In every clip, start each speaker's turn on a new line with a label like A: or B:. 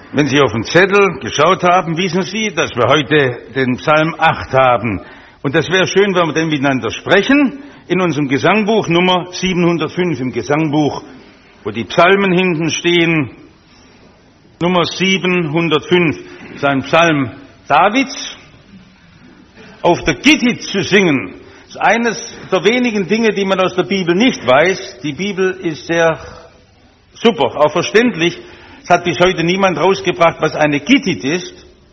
A: Wenn Sie auf den Zettel geschaut haben, wissen Sie, dass wir heute den Psalm 8 haben. Und das wäre schön, wenn wir den miteinander sprechen, in unserem Gesangbuch Nummer 705 im Gesangbuch, wo die Psalmen hinten stehen, Nummer 705, ist ein Psalm Davids. Auf der Gittit zu singen, ist eines der wenigen Dinge, die man aus der Bibel nicht weiß. Die Bibel ist sehr super, auch verständlich. Es hat bis heute niemand rausgebracht, was eine Gittit ist.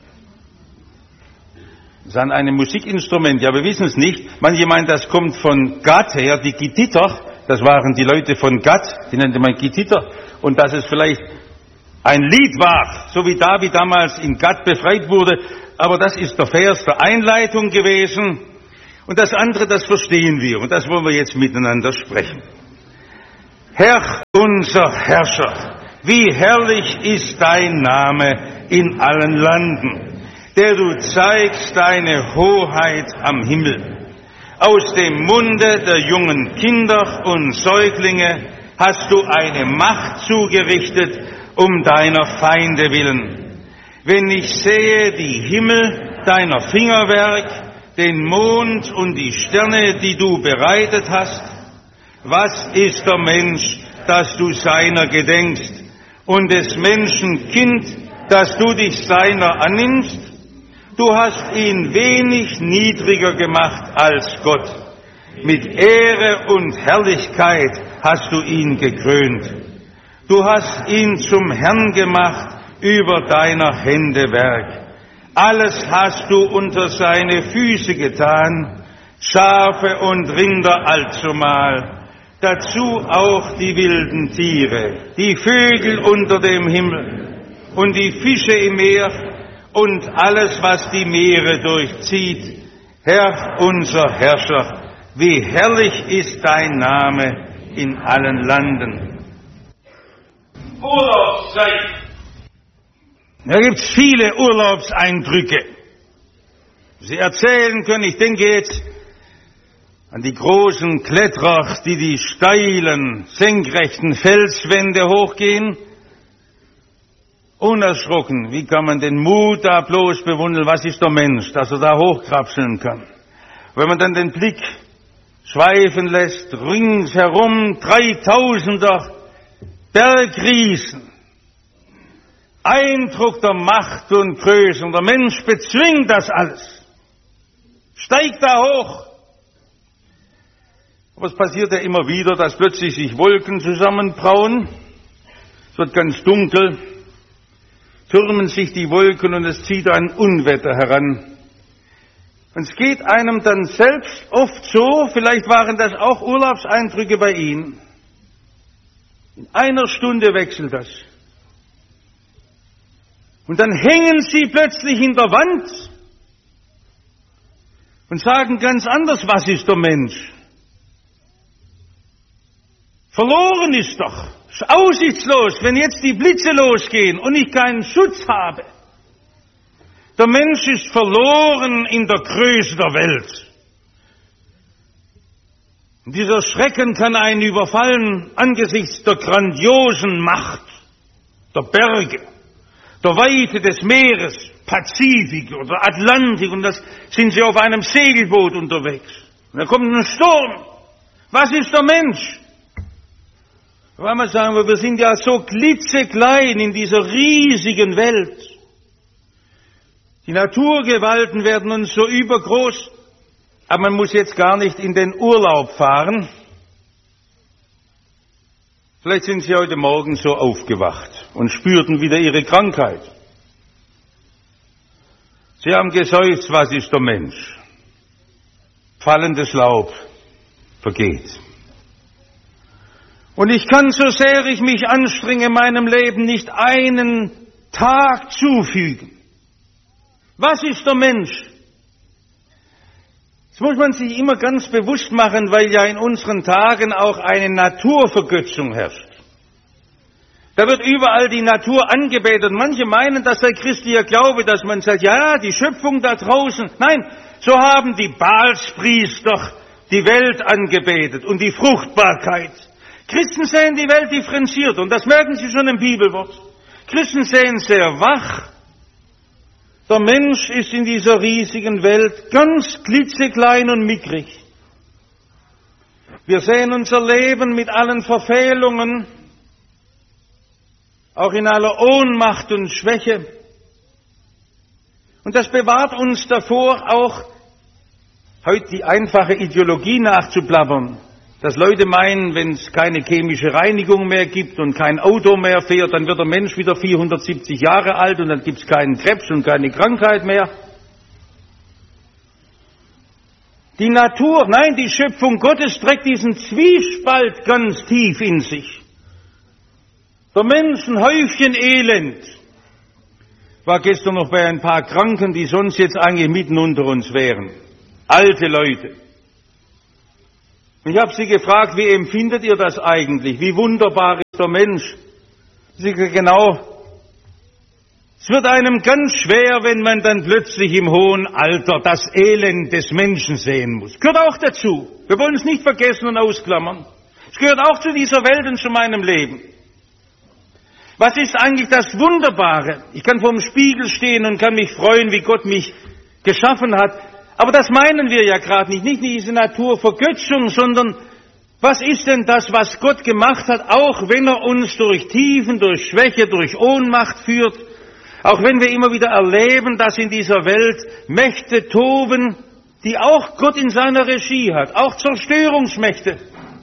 A: Das ist ein Musikinstrument, ja, wir wissen es nicht. Manche meinen, das kommt von Gad her, die Gittiter, das waren die Leute von Gad, die nannte man Gittiter. Und dass es vielleicht ein Lied war, so wie David damals in Gad befreit wurde. Aber das ist der Vers der Einleitung gewesen. Und das andere, das verstehen wir. Und das wollen wir jetzt miteinander sprechen. Herr, unser Herrscher, wie herrlich ist dein Name in allen Landen, der du zeigst deine Hoheit am Himmel. Aus dem Munde der jungen Kinder und Säuglinge hast du eine Macht zugerichtet, um deiner Feinde willen. Wenn ich sehe die Himmel, deiner Fingerwerk, den Mond und die Sterne, die du bereitet hast, was ist der Mensch, dass du seiner gedenkst, und des Menschen Kind, dass du dich seiner annimmst? Du hast ihn wenig niedriger gemacht als Gott. Mit Ehre und Herrlichkeit hast du ihn gekrönt. Du hast ihn zum Herrn gemacht über deiner Hände Werk. Alles hast du unter seine Füße getan, Schafe und Rinder allzumal, dazu auch die wilden Tiere, die Vögel unter dem Himmel und die Fische im Meer und alles, was die Meere durchzieht. Herr, unser Herrscher, wie herrlich ist dein Name in allen Landen. Urlaubszeit. Da gibt's viele Urlaubseindrücke. Sie erzählen können, ich denke jetzt an die großen Kletterer, die die steilen, senkrechten Felswände hochgehen. Unerschrocken, wie kann man den Mut da bloß bewundern? Was ist der Mensch, dass er da hochkrapseln kann? Wenn man dann den Blick schweifen lässt, ringsherum 3000er Bergriesen. Eindruck der Macht und Größe. Und der Mensch bezwingt das alles. Steigt da hoch. Aber es passiert ja immer wieder, dass plötzlich sich Wolken zusammenbrauen. Es wird ganz dunkel. Türmen sich die Wolken und es zieht ein Unwetter heran. Und es geht einem dann selbst oft so, vielleicht waren das auch Urlaubseindrücke bei Ihnen. In einer Stunde wechselt das. Und dann hängen Sie plötzlich in der Wand und sagen ganz anders, was ist der Mensch? Verloren ist doch, ist aussichtslos, wenn jetzt die Blitze losgehen und ich keinen Schutz habe. Der Mensch ist verloren in der Größe der Welt. Und dieser Schrecken kann einen überfallen angesichts der grandiosen Macht der Berge, der Weite des Meeres, Pazifik oder Atlantik, und das sind Sie auf einem Segelboot unterwegs. Und da kommt ein Sturm. Was ist der Mensch? Weil wir sagen, wir sind ja so klitzeklein in dieser riesigen Welt. Die Naturgewalten werden uns so übergroß, aber man muss jetzt gar nicht in den Urlaub fahren. Vielleicht sind Sie heute Morgen so aufgewacht und spürten wieder Ihre Krankheit. Sie haben geseufzt, was ist der Mensch? Fallendes Laub vergeht. Und ich kann, so sehr ich mich anstrenge, meinem Leben nicht einen Tag zufügen. Was ist der Mensch? Das muss man sich immer ganz bewusst machen, weil ja in unseren Tagen auch eine Naturvergötzung herrscht. Da wird überall die Natur angebetet. Manche meinen, das sei christlicher Glaube, dass man sagt, ja, die Schöpfung da draußen. Nein, so haben die Baalspriester die Welt angebetet und die Fruchtbarkeit. Christen sehen die Welt differenziert und das merken Sie schon im Bibelwort. Christen sehen sehr wach. Der Mensch ist in dieser riesigen Welt ganz klitzeklein und mickrig. Wir sehen unser Leben mit allen Verfehlungen, auch in aller Ohnmacht und Schwäche. Und das bewahrt uns davor, auch heute die einfache Ideologie nachzuplappern, dass Leute meinen, wenn es keine chemische Reinigung mehr gibt und kein Auto mehr fährt, dann wird der Mensch wieder 470 Jahre alt und dann gibt es keinen Krebs und keine Krankheit mehr. Die Natur, nein, die Schöpfung Gottes trägt diesen Zwiespalt ganz tief in sich. Der Mensch ein Häufchen Elend. War gestern noch bei ein paar Kranken, die sonst jetzt eigentlich mitten unter uns wären. Alte Leute. Ich habe sie gefragt, wie empfindet ihr das eigentlich? Wie wunderbar ist der Mensch? Sie sagen, genau, es wird einem ganz schwer, wenn man dann plötzlich im hohen Alter das Elend des Menschen sehen muss. Gehört auch dazu. Wir wollen es nicht vergessen und ausklammern. Es gehört auch zu dieser Welt und zu meinem Leben. Was ist eigentlich das Wunderbare? Ich kann vor dem Spiegel stehen und kann mich freuen, wie Gott mich geschaffen hat. Aber das meinen wir ja gerade nicht. Nicht diese Naturvergötzung, sondern was ist denn das, was Gott gemacht hat, auch wenn er uns durch Tiefen, durch Schwäche, durch Ohnmacht führt, auch wenn wir immer wieder erleben, dass in dieser Welt Mächte toben, die auch Gott in seiner Regie hat, auch Zerstörungsmächte.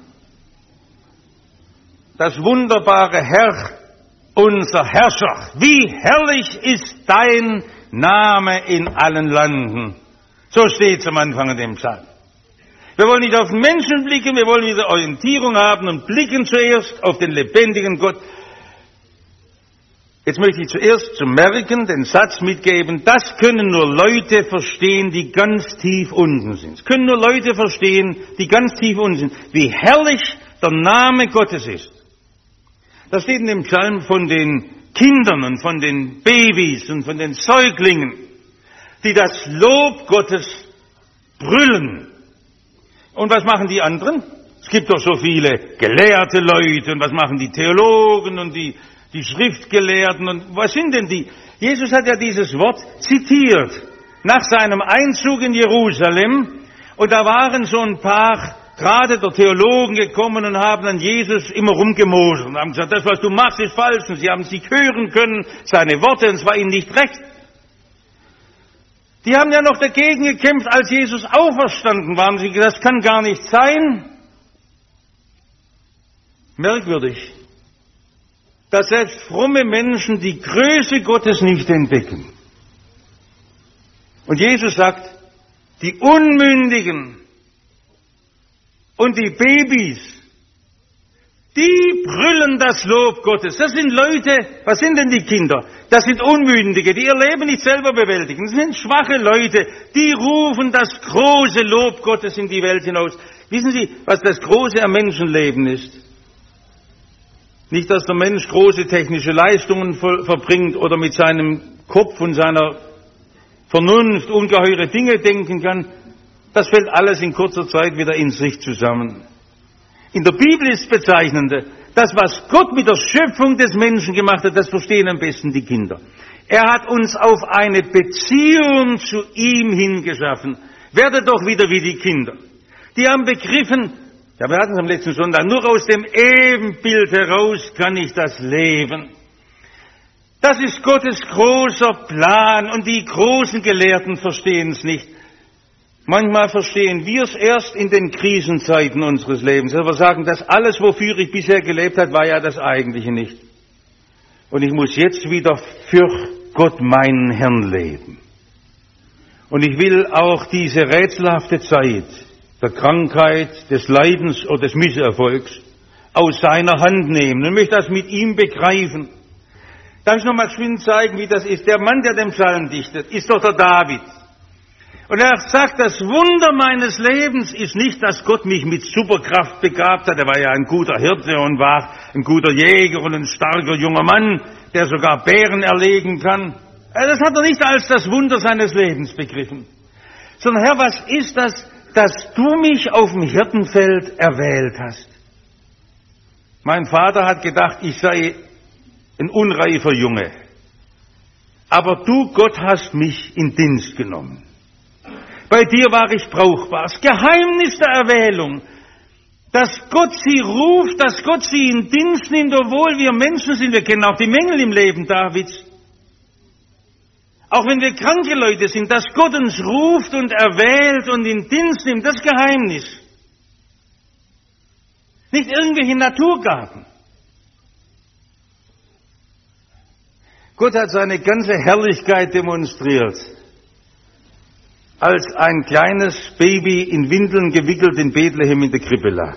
A: Das wunderbare Herr, unser Herrscher, wie herrlich ist dein Name in allen Landen. So steht es am Anfang in dem Psalm. Wir wollen nicht auf den Menschen blicken, wir wollen wieder Orientierung haben und blicken zuerst auf den lebendigen Gott. Jetzt möchte ich zuerst zum Merken den Satz mitgeben, das können nur Leute verstehen, die ganz tief unten sind. Es können nur Leute verstehen, die ganz tief unten sind, wie herrlich der Name Gottes ist. Das steht in dem Psalm von den Kindern und von den Babys und von den Säuglingen, die das Lob Gottes brüllen. Und was machen die anderen? Es gibt doch so viele gelehrte Leute und was machen die Theologen und die Schriftgelehrten und was sind denn die? Jesus hat ja dieses Wort zitiert nach seinem Einzug in Jerusalem und da waren so ein paar gerade der Theologen gekommen und haben an Jesus immer rumgemosert und haben gesagt, das was du machst ist falsch und sie haben es nicht hören können, seine Worte und es war ihnen nicht recht. Die haben ja noch dagegen gekämpft, als Jesus auferstanden war. Und sie gesagt, das kann gar nicht sein. Merkwürdig, dass selbst fromme Menschen die Größe Gottes nicht entdecken. Und Jesus sagt, die Unmündigen und die Babys, die brüllen das Lob Gottes. Das sind Leute, was sind denn die Kinder? Das sind Unmündige, die ihr Leben nicht selber bewältigen. Das sind schwache Leute, die rufen das große Lob Gottes in die Welt hinaus. Wissen Sie, was das Große am Menschenleben ist? Nicht, dass der Mensch große technische Leistungen verbringt oder mit seinem Kopf und seiner Vernunft ungeheure Dinge denken kann. Das fällt alles in kurzer Zeit wieder in sich zusammen. In der Bibel ist bezeichnende, das, was Gott mit der Schöpfung des Menschen gemacht hat, das verstehen am besten die Kinder. Er hat uns auf eine Beziehung zu ihm hingeschaffen. Werdet doch wieder wie die Kinder. Die haben begriffen, ja, wir hatten es am letzten Sonntag, nur aus dem Ebenbild heraus kann ich das leben. Das ist Gottes großer Plan und die großen Gelehrten verstehen es nicht. Manchmal verstehen wir es erst in den Krisenzeiten unseres Lebens. Wir sagen, das alles, wofür ich bisher gelebt habe, war ja das Eigentliche nicht. Und ich muss jetzt wieder für Gott meinen Herrn leben. Und ich will auch diese rätselhafte Zeit der Krankheit, des Leidens oder des Misserfolgs aus seiner Hand nehmen und möchte das mit ihm begreifen. Darf ich nochmal geschwind zeigen, wie das ist? Der Mann, der den Psalm dichtet, ist doch der David. Und er sagt, das Wunder meines Lebens ist nicht, dass Gott mich mit Superkraft begabt hat. Er war ja ein guter Hirte und war ein guter Jäger und ein starker junger Mann, der sogar Bären erlegen kann. Das hat er nicht als das Wunder seines Lebens begriffen. Sondern Herr, was ist das, dass du mich auf dem Hirtenfeld erwählt hast? Mein Vater hat gedacht, ich sei ein unreifer Junge. Aber du, Gott, hast mich in Dienst genommen. Bei dir war ich brauchbar. Das Geheimnis der Erwählung, dass Gott sie ruft, dass Gott sie in Dienst nimmt, obwohl wir Menschen sind. Wir kennen auch die Mängel im Leben Davids. Auch wenn wir kranke Leute sind, dass Gott uns ruft und erwählt und in Dienst nimmt, das Geheimnis. Nicht irgendwelche Naturgaben. Gott hat seine ganze Herrlichkeit demonstriert, als ein kleines Baby in Windeln gewickelt in Bethlehem in der Krippe lag.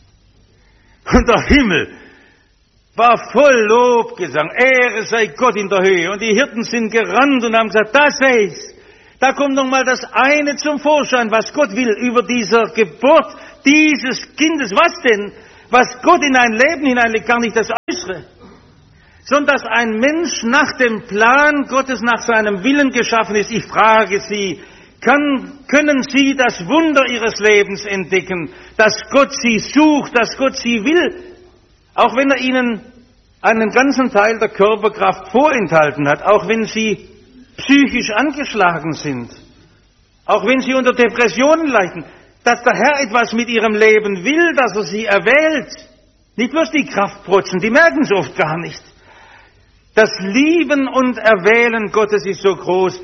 A: Und der Himmel war voll Lobgesang, Ehre sei Gott in der Höhe. Und die Hirten sind gerannt und haben gesagt, das ist, da kommt noch mal das eine zum Vorschein, was Gott will über dieser Geburt dieses Kindes. Was denn? Was Gott in ein Leben hineinlegt, gar nicht das Äußere, sondern dass ein Mensch nach dem Plan Gottes, nach seinem Willen geschaffen ist. Ich frage Sie, können Sie das Wunder Ihres Lebens entdecken, dass Gott Sie sucht, dass Gott Sie will, auch wenn er Ihnen einen ganzen Teil der Körperkraft vorenthalten hat, auch wenn Sie psychisch angeschlagen sind, auch wenn Sie unter Depressionen leiden, dass der Herr etwas mit Ihrem Leben will, dass er Sie erwählt. Nicht bloß die Kraftprotzen, die merken es oft gar nicht. Das Lieben und Erwählen Gottes ist so groß.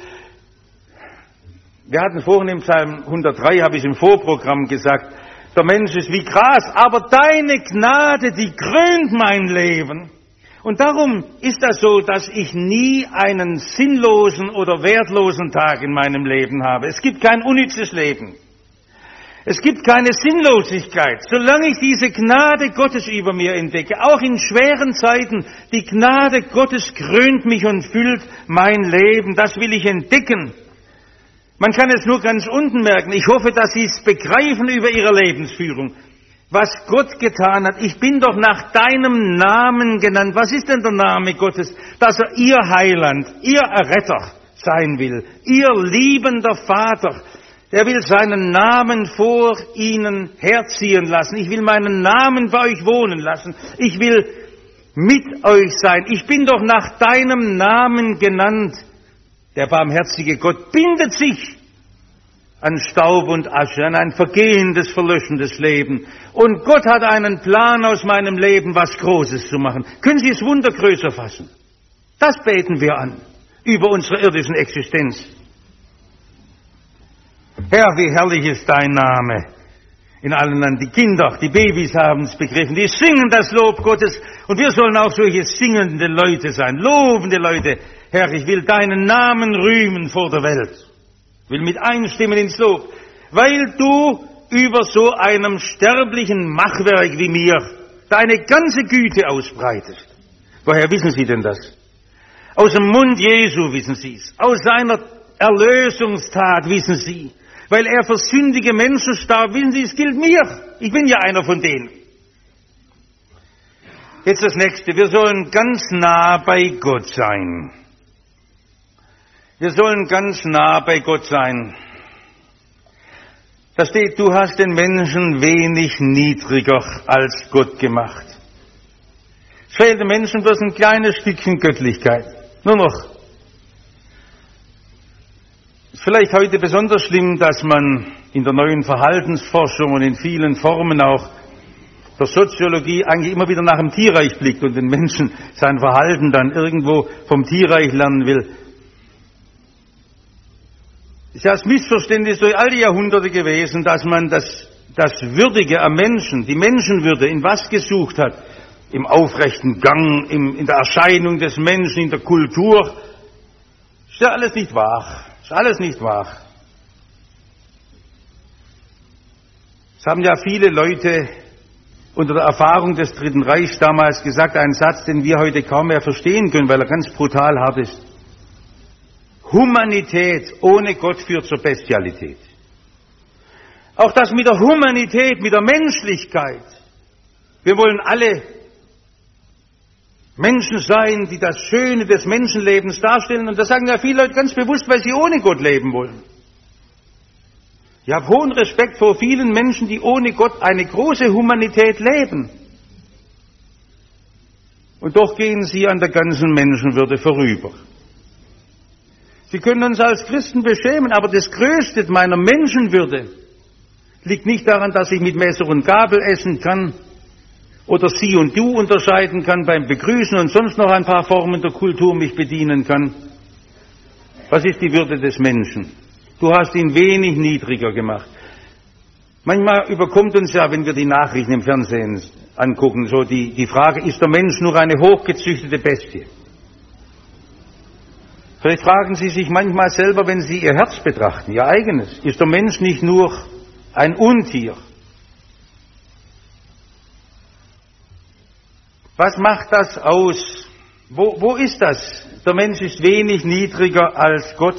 A: Wir hatten vorhin im Psalm 103, habe ich im Vorprogramm gesagt, der Mensch ist wie Gras, aber deine Gnade, die krönt mein Leben. Und darum ist das so, dass ich nie einen sinnlosen oder wertlosen Tag in meinem Leben habe. Es gibt kein unnützes Leben. Es gibt keine Sinnlosigkeit. Solange ich diese Gnade Gottes über mir entdecke, auch in schweren Zeiten, die Gnade Gottes krönt mich und füllt mein Leben. Das will ich entdecken. Man kann es nur ganz unten merken. Ich hoffe, dass Sie es begreifen über Ihre Lebensführung. Was Gott getan hat. Ich bin doch nach deinem Namen genannt. Was ist denn der Name Gottes? Dass er Ihr Heiland, Ihr Erretter sein will. Ihr liebender Vater. Er will seinen Namen vor Ihnen herziehen lassen. Ich will meinen Namen bei euch wohnen lassen. Ich will mit euch sein. Ich bin doch nach deinem Namen genannt. Der barmherzige Gott bindet sich an Staub und Asche, an ein vergehendes, verlöschendes Leben. Und Gott hat einen Plan aus meinem Leben, was Großes zu machen. Können Sie das Wunder größer fassen? Das beten wir an, über unsere irdischen Existenz. Herr, wie herrlich ist dein Name in allen Ländern. Die Kinder, die Babys haben es begriffen, die singen das Lob Gottes. Und wir sollen auch solche singende Leute sein, lobende Leute. Herr, ich will deinen Namen rühmen vor der Welt. Will mit einstimmen ins Lob, weil du über so einem sterblichen Machwerk wie mir deine ganze Güte ausbreitest. Woher wissen Sie denn das? Aus dem Mund Jesu wissen Sie es. Aus seiner Erlösungstat wissen Sie. Weil er für sündige Menschen starb, wissen Sie, es gilt mir. Ich bin ja einer von denen. Jetzt das Nächste. Wir sollen ganz nah bei Gott sein. Wir sollen ganz nah bei Gott sein. Da steht, du hast den Menschen wenig niedriger als Gott gemacht. Es fehlt dem Menschen bloß ein kleines Stückchen Göttlichkeit. Nur noch. Es ist vielleicht heute besonders schlimm, dass man in der neuen Verhaltensforschung und in vielen Formen auch der Soziologie eigentlich immer wieder nach dem Tierreich blickt und den Menschen sein Verhalten dann irgendwo vom Tierreich lernen will. Es ist ja das Missverständnis durch all die Jahrhunderte gewesen, dass man das Würdige am Menschen, die Menschenwürde, in was gesucht hat? Im aufrechten Gang, in der Erscheinung des Menschen, in der Kultur. Ist ja alles nicht wahr. Ist alles nicht wahr. Es haben ja viele Leute unter der Erfahrung des Dritten Reichs damals gesagt, einen Satz, den wir heute kaum mehr verstehen können, weil er ganz brutal hart ist. Humanität ohne Gott führt zur Bestialität. Auch das mit der Humanität, mit der Menschlichkeit. Wir wollen alle Menschen sein, die das Schöne des Menschenlebens darstellen. Und das sagen ja viele Leute ganz bewusst, weil sie ohne Gott leben wollen. Ich habe hohen Respekt vor vielen Menschen, die ohne Gott eine große Humanität leben. Und doch gehen sie an der ganzen Menschenwürde vorüber. Sie können uns als Christen beschämen, aber das Größte meiner Menschenwürde liegt nicht daran, dass ich mit Messer und Gabel essen kann oder Sie und Du unterscheiden kann beim Begrüßen und sonst noch ein paar Formen der Kultur mich bedienen kann. Was ist die Würde des Menschen? Du hast ihn wenig niedriger gemacht. Manchmal überkommt uns ja, wenn wir die Nachrichten im Fernsehen angucken, so die Frage, ist der Mensch nur eine hochgezüchtete Bestie? Vielleicht fragen Sie sich manchmal selber, wenn Sie Ihr Herz betrachten, Ihr eigenes, ist der Mensch nicht nur ein Untier? Was macht das aus? Wo ist das? Der Mensch ist wenig niedriger als Gott.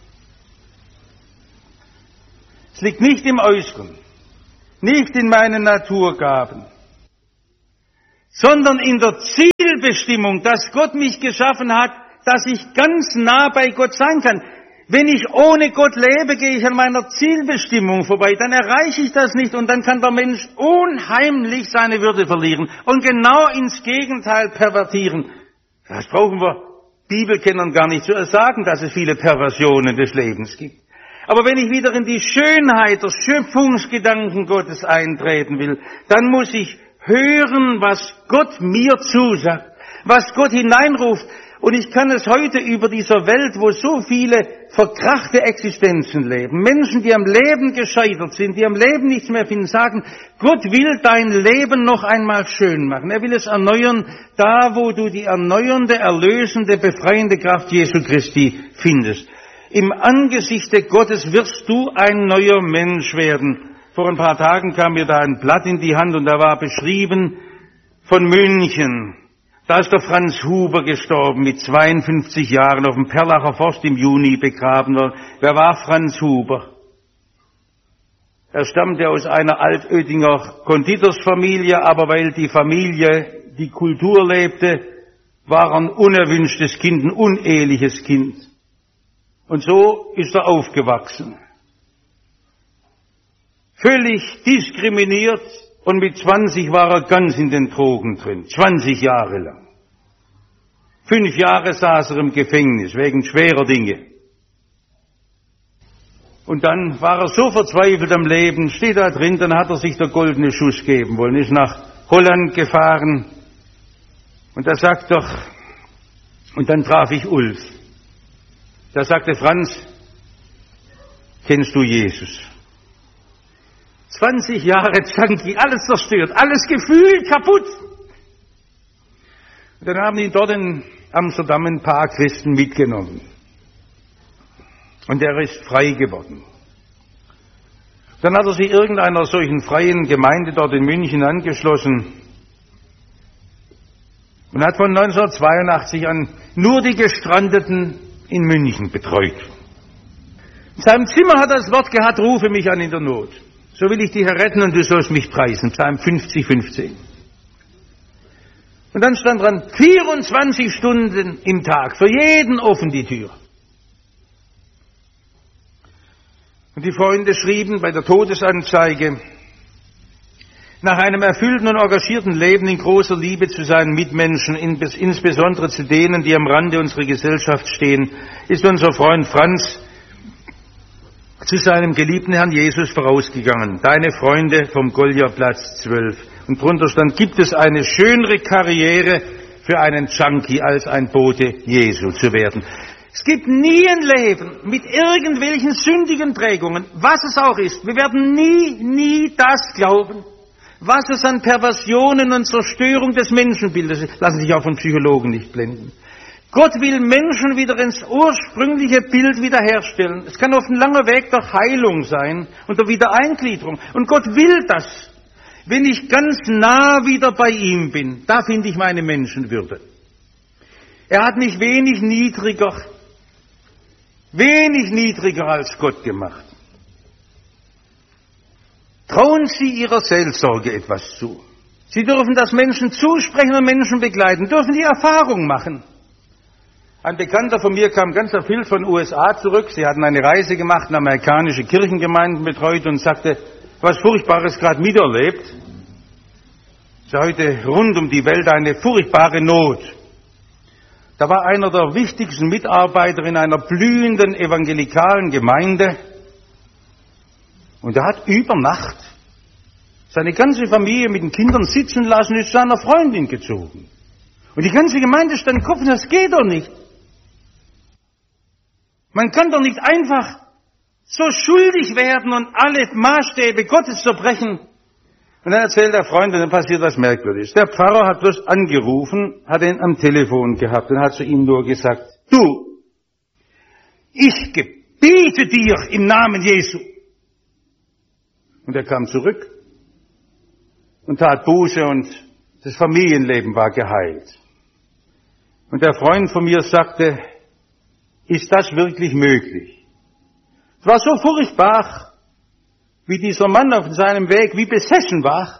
A: Es liegt nicht im Äußeren, nicht in meinen Naturgaben, sondern in der Zielbestimmung, dass Gott mich geschaffen hat, dass ich ganz nah bei Gott sein kann. Wenn ich ohne Gott lebe, gehe ich an meiner Zielbestimmung vorbei, dann erreiche ich das nicht und dann kann der Mensch unheimlich seine Würde verlieren und genau ins Gegenteil pervertieren. Das brauchen wir Bibelkennern gar nicht zu sagen, dass es viele Perversionen des Lebens gibt. Aber wenn ich wieder in die Schönheit der Schöpfungsgedanken Gottes eintreten will, dann muss ich hören, was Gott mir zusagt, was Gott hineinruft. Und ich kann es heute über dieser Welt, wo so viele verkrachte Existenzen leben, Menschen, die am Leben gescheitert sind, die am Leben nichts mehr finden, sagen, Gott will dein Leben noch einmal schön machen. Er will es erneuern, da wo du die erneuernde, erlösende, befreiende Kraft Jesu Christi findest. Im Angesichte Gottes wirst du ein neuer Mensch werden. Vor ein paar Tagen kam mir da ein Blatt in die Hand und da war beschrieben von München. Da ist der Franz Huber gestorben, mit 52 Jahren auf dem Perlacher Forst im Juni begraben worden. Wer war Franz Huber? Er stammte aus einer Altöttinger Konditorsfamilie, aber weil die Familie die Kultur lebte, war er ein unerwünschtes Kind, ein uneheliches Kind. Und so ist er aufgewachsen. Völlig diskriminiert und mit 20 war er ganz in den Drogen drin. 20 Jahre lang. 5 Jahre saß er im Gefängnis wegen schwerer Dinge. Und dann war er so verzweifelt am Leben, steht da drin, dann hat er sich der goldene Schuss geben wollen, ist nach Holland gefahren. Und da sagt doch, und dann traf ich Ulf. Da sagte Franz, kennst du Jesus? 20 Jahre Junkie, alles zerstört, alles Gefühl kaputt. Und dann haben ihn dort in Amsterdam ein paar Christen mitgenommen. Und er ist frei geworden. Dann hat er sich irgendeiner solchen freien Gemeinde dort in München angeschlossen und hat von 1982 an nur die Gestrandeten in München betreut. In seinem Zimmer hat er das Wort gehabt, rufe mich an in der Not. So will ich dich erretten und du sollst mich preisen. Psalm 50, 15. Und dann stand dran, 24 Stunden im Tag, für jeden offen die Tür. Und die Freunde schrieben bei der Todesanzeige, nach einem erfüllten und engagierten Leben in großer Liebe zu seinen Mitmenschen, insbesondere zu denen, die am Rande unserer Gesellschaft stehen, ist unser Freund Franz zu seinem geliebten Herrn Jesus vorausgegangen. Deine Freunde vom Golja-Platz 12. Und drunter stand, gibt es eine schönere Karriere für einen Junkie, als ein Bote Jesu zu werden. Es gibt nie ein Leben mit irgendwelchen sündigen Prägungen, was es auch ist. Wir werden nie das glauben, was es an Perversionen und Zerstörung des Menschenbildes ist. Lassen sich auch von Psychologen nicht blenden. Gott will Menschen wieder ins ursprüngliche Bild wiederherstellen. Es kann auf ein langer Weg der Heilung sein und der Wiedereingliederung. Und Gott will das. Wenn ich ganz nah wieder bei ihm bin, da finde ich meine Menschenwürde. Er hat mich wenig niedriger als Gott gemacht. Trauen Sie Ihrer Seelsorge etwas zu. Sie dürfen das Menschen zusprechen und Menschen begleiten, dürfen die Erfahrung machen. Ein Bekannter von mir kam ganz erfüllt von den USA zurück. Sie hatten eine Reise gemacht, und amerikanische Kirchengemeinden betreut und sagte, was Furchtbares gerade miterlebt. ist heute rund um die Welt eine furchtbare Not. Da war einer der wichtigsten Mitarbeiter in einer blühenden evangelikalen Gemeinde und er hat über Nacht seine ganze Familie mit den Kindern sitzen lassen, ist zu einer Freundin gezogen. Und die ganze Gemeinde stand Kopf, das geht doch nicht. Man kann doch nicht einfach so schuldig werden und alle Maßstäbe Gottes zerbrechen. Und dann erzählt der Freund, und dann passiert was Merkwürdiges. Der Pfarrer hat bloß angerufen, hat ihn am Telefon gehabt und hat zu ihm nur gesagt, du, ich gebiete dir im Namen Jesu. Und er kam zurück und tat Buße und das Familienleben war geheilt. Und der Freund von mir sagte, ist das wirklich möglich? Es war so furchtbar, wie dieser Mann auf seinem Weg wie besessen war,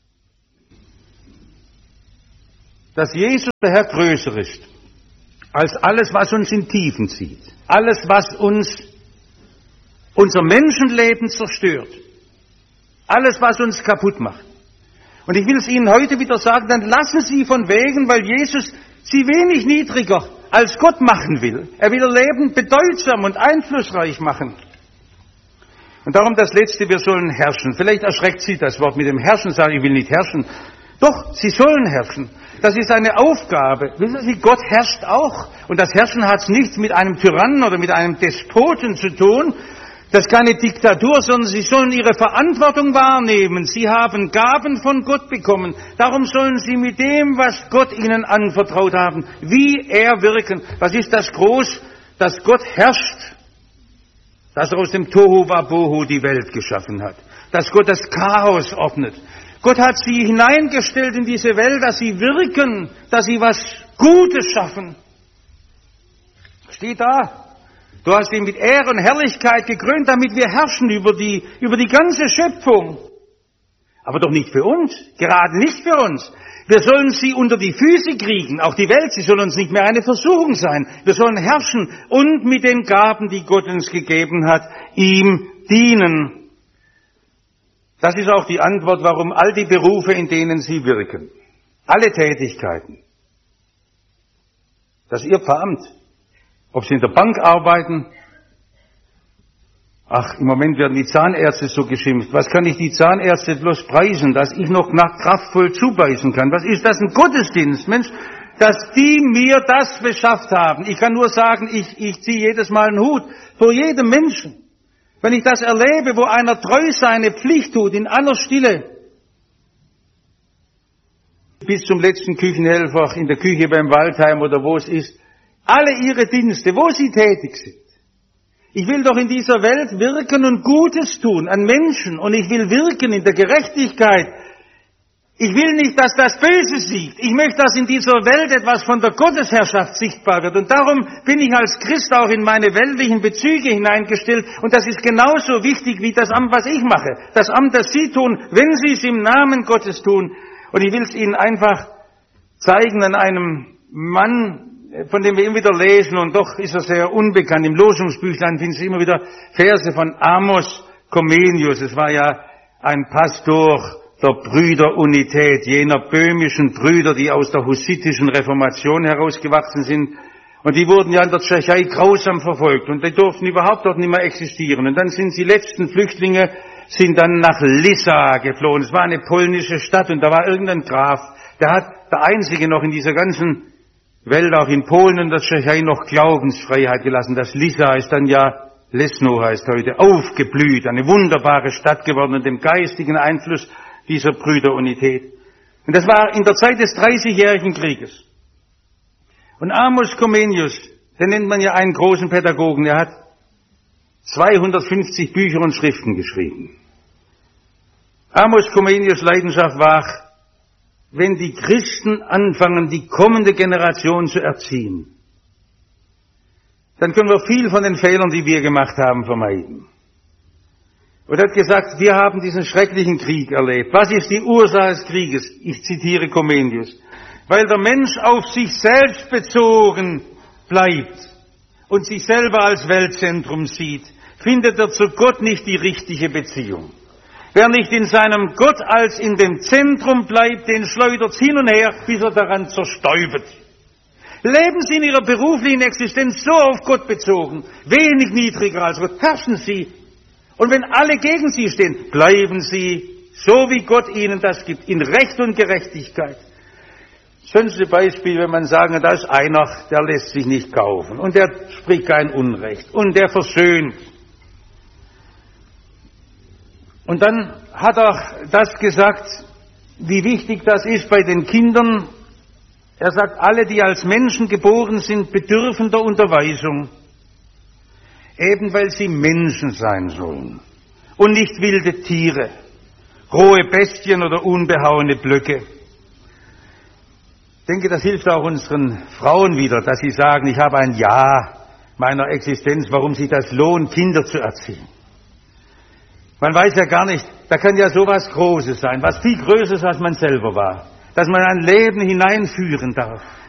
A: dass Jesus der Herr größer ist als alles, was uns in Tiefen zieht, alles, was uns unser Menschenleben zerstört, alles, was uns kaputt macht. Und ich will es Ihnen heute wieder sagen, dann lassen Sie von wegen, weil Jesus Sie wenig niedriger als Gott machen will. Er will Ihr Leben bedeutsam und einflussreich machen. Und darum das Letzte, wir sollen herrschen. Vielleicht erschreckt Sie das Wort mit dem Herrschen, sagen, ich will nicht herrschen. Doch, Sie sollen herrschen. Das ist eine Aufgabe. Wissen Sie, Gott herrscht auch. Und das Herrschen hat nichts mit einem Tyrannen oder mit einem Despoten zu tun. Das ist keine Diktatur, sondern Sie sollen Ihre Verantwortung wahrnehmen. Sie haben Gaben von Gott bekommen. Darum sollen Sie mit dem, was Gott Ihnen anvertraut haben, wie er wirken. Was ist das groß, dass Gott herrscht? Dass er aus dem Tohu Wabohu die Welt geschaffen hat. Dass Gott das Chaos ordnet. Gott hat Sie hineingestellt in diese Welt, dass Sie wirken, dass Sie was Gutes schaffen. Steht da. Du hast ihn mit Ehre und Herrlichkeit gekrönt, damit wir herrschen über die ganze Schöpfung. Aber doch nicht für uns, gerade nicht für uns. Wir sollen sie unter die Füße kriegen, auch die Welt, sie soll uns nicht mehr eine Versuchung sein. Wir sollen herrschen und mit den Gaben, die Gott uns gegeben hat, ihm dienen. Das ist auch die Antwort, warum all die Berufe, in denen Sie wirken, alle Tätigkeiten, das ist Ihr Pfarramt. Ob Sie in der Bank arbeiten, im Moment werden die Zahnärzte so geschimpft. Was kann ich die Zahnärzte bloß preisen, dass ich noch kraftvoll zubeißen kann? Was ist das, ein Gottesdienst, Mensch, dass die mir das beschafft haben? Ich kann nur sagen, ich ziehe jedes Mal einen Hut vor jedem Menschen. Wenn ich das erlebe, wo einer treu seine Pflicht tut, in aller Stille, bis zum letzten Küchenhelfer in der Küche beim Waldheim oder wo es ist, alle ihre Dienste, wo sie tätig sind. Ich will doch in dieser Welt wirken und Gutes tun an Menschen und ich will wirken in der Gerechtigkeit. Ich will nicht, dass das Böse siegt. Ich möchte, dass in dieser Welt etwas von der Gottesherrschaft sichtbar wird. Und darum bin ich als Christ auch in meine weltlichen Bezüge hineingestellt. Und das ist genauso wichtig wie das Amt, was ich mache. Das Amt, das Sie tun, wenn Sie es im Namen Gottes tun. Und ich will es Ihnen einfach zeigen an einem Mann, von dem wir immer wieder lesen, und doch ist er sehr unbekannt. Im Losungsbüchlein finden Sie immer wieder Verse von Amos Comenius. Es war ja ein Pastor der Brüderunität, jener böhmischen Brüder, die aus der hussitischen Reformation herausgewachsen sind. Und die wurden ja in der Tschechei grausam verfolgt und die durften überhaupt dort nicht mehr existieren. Und dann sind die letzten Flüchtlinge, sind dann nach Lissa geflohen. Es war eine polnische Stadt und da war irgendein Graf, der einzige noch in dieser ganzen Welt, auch in Polen und der Tschechei, noch Glaubensfreiheit gelassen. Das Lissa ist dann ja, Lesno heißt heute, aufgeblüht, eine wunderbare Stadt geworden und dem geistigen Einfluss dieser Brüderunität. Und das war in der Zeit des 30-jährigen Krieges. Und Amos Comenius, den nennt man ja einen großen Pädagogen, der hat 250 Bücher und Schriften geschrieben. Amos Comenius' Leidenschaft war, wenn die Christen anfangen, die kommende Generation zu erziehen, dann können wir viel von den Fehlern, die wir gemacht haben, vermeiden. Und er hat gesagt, wir haben diesen schrecklichen Krieg erlebt. Was ist die Ursache des Krieges? Ich zitiere Comenius. Weil der Mensch auf sich selbst bezogen bleibt und sich selber als Weltzentrum sieht, findet er zu Gott nicht die richtige Beziehung. Wer nicht in seinem Gott als in dem Zentrum bleibt, den schleudert hin und her, bis er daran zerstäubet. Leben Sie in Ihrer beruflichen Existenz so auf Gott bezogen, wenig niedriger als Gott, herrschen Sie. Und wenn alle gegen Sie stehen, bleiben Sie so, wie Gott Ihnen das gibt, in Recht und Gerechtigkeit. Das schönste Beispiel, wenn man sagen, da ist einer, der lässt sich nicht kaufen und der spricht kein Unrecht und der versöhnt. Und dann hat er das gesagt, wie wichtig das ist bei den Kindern. Er sagt, alle, die als Menschen geboren sind, bedürfen der Unterweisung, eben weil sie Menschen sein sollen und nicht wilde Tiere, rohe Bestien oder unbehauene Blöcke. Ich denke, das hilft auch unseren Frauen wieder, dass sie sagen, ich habe ein Ja meiner Existenz, warum sich das lohnt, Kinder zu erziehen. Man weiß ja gar nicht, da kann ja sowas Großes sein, was viel Größeres als man selber war, dass man ein Leben hineinführen darf.